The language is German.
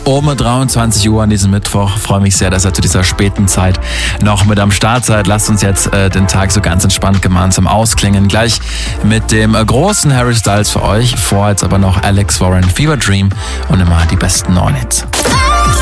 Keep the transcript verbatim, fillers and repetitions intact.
um dreiundzwanzig Uhr an diesem Mittwoch. Freue mich sehr, dass ihr zu dieser späten Zeit noch mit am Start seid. Lasst uns jetzt äh, den Tag so ganz entspannt gemeinsam ausklingen. Gleich mit dem äh, großen Harry Styles für euch. Vor jetzt aber noch Alex Warren, Fever Dream und immer die besten neuen Hits.